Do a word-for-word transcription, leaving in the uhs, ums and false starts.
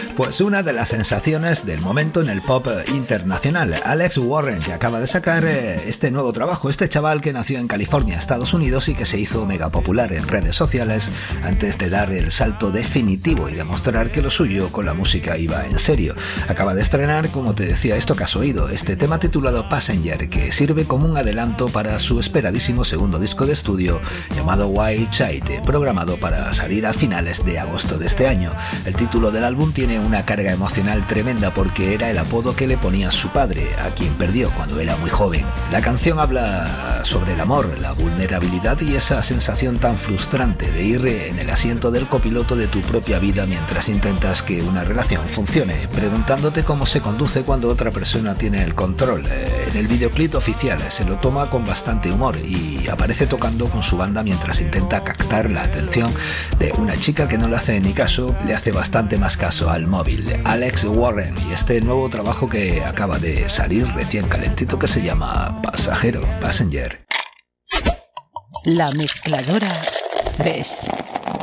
Pues una de las sensaciones del momento en el pop internacional, Alex Warren, que acaba de sacar eh, este nuevo trabajo, este chaval que nació en California, Estados Unidos, y que se hizo mega popular en redes sociales antes de dar el salto definitivo y demostrar que lo suyo con la música iba en serio. Acaba de estrenar, como te decía, esto que has oído, este tema titulado Passenger, que sirve como un adelanto para su esperadísimo segundo disco de estudio llamado White Child, programado para salir a finales de agosto de este año. El título del álbum tiene una carga emocional tremenda porque era el apodo que le ponía su padre, a quien perdió cuando era muy joven. La canción habla sobre el amor, la vulnerabilidad y esa sensación tan frustrante de ir en el asiento del copiloto de tu propia vida mientras intentas que una relación funcione, preguntándote cómo se conduce cuando otra persona tiene el control. En el videoclip oficial se lo toma con bastante humor y aparece tocando con su banda mientras intenta captar la atención de una chica que no le hace ni caso, le hace bastante más caso al móvil. Alex Warren y este nuevo trabajo que acaba de salir recién calentito que se llama Pasajero, Passenger. La mezcladora Fresh.